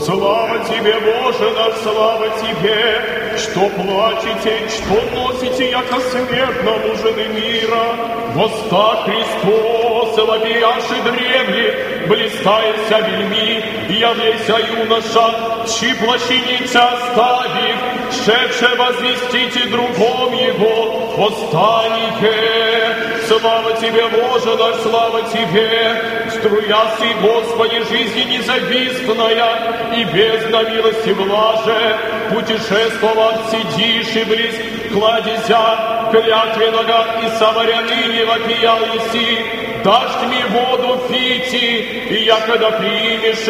Слава Тебе, Боже наш, слава Тебе, что плачете, что носите, яко смертному жены мира. Воста Христос, вопияши древли, блистаешься вельми, являйся юноша, чьи плащаницы оставив, шедше возвестите другом его, восстанете. Слава Тебе, Боже наш, слава Тебе, струяси, Господи, жизни независтная, и бездна милости блаже, путешествовать сидишь и близ кладезя, клятвенного и самаряныне вопиял еси, дашь мне воду пить, и якогда примешь